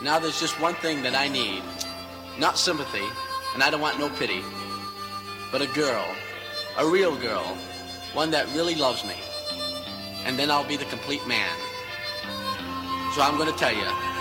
Now there's just one thing that I need. Not sympathy, and I don't want no pity. But a girl, a real girl, one that really loves me. And then I'll be the complete man. So I'm gonna tell you,